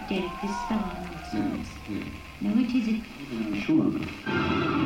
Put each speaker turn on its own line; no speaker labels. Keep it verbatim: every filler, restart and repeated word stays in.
death is far.
Yes, yes.
No, it isn't.
I'm sure of it.